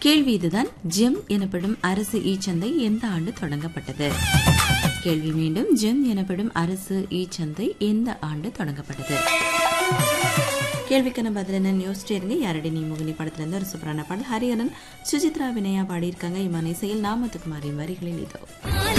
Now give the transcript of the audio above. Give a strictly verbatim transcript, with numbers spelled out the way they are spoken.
கேள்வி இதுதான். ஜெம் எனப்படும் அரசு ஈச்சந்தை எந்த ஆண்டு தொடங்கப்பட்டது? கேள்வி மீண்டும். ஜெம் எனப்படும் அரசு ஈச்சந்தை எந்த ஆண்டு தொடங்கப்பட்டது? கேள்விக்கான பதில் என்னன்னு யோசிச்சிட்டே இருங்க. யாரடி நீ முகினி படத்துல இருந்து ஒரு சூப்பரான பாடல். ஹரிஹரன், சுஜித்ரா, வினயா பாடியிருக்காங்க. இமான இசையில் நாமத்துக்குமாரின் வரிகளில் இதோ.